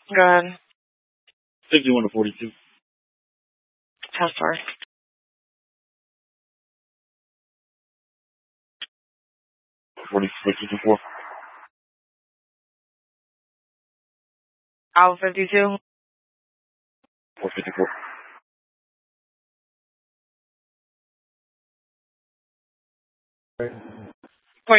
Go ahead. 51 to 42. Test first. $46.54. Alpha 52. $4.54. Right.